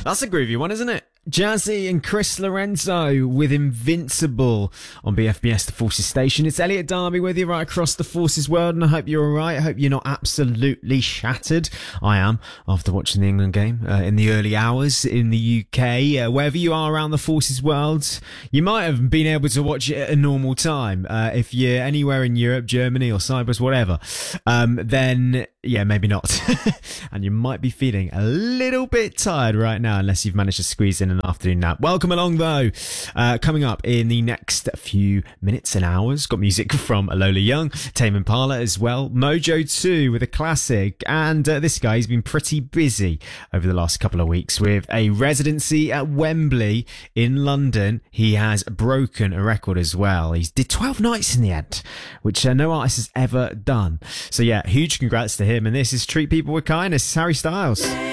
That's a groovy one, isn't it? Jazzy and Chris Lorenzo with Invincible on BFBS The Forces Station. It's Elliot Darby with you right across the Forces world, and I hope you're alright. I hope you're not absolutely shattered. I am, after watching the England game in the early hours in the UK. Wherever you are around the Forces world, you might have been able to watch it at a normal time. If you're anywhere in Europe, Germany or Cyprus, whatever, then yeah, maybe not. And you might be feeling a little bit tired right now, unless you've managed to squeeze in an afternoon nap. Welcome along, though. Coming up in the next few minutes and hours, got music from Lola Young, Tame Impala as well, Mojo 2 with a classic, and this guy, he's been pretty busy over the last couple of weeks with a residency at Wembley in London. He has broken a record as well. He did 12 nights in the end, which no artist has ever done. So yeah, huge congrats to him. And this is Treat People With Kindness. Harry Styles.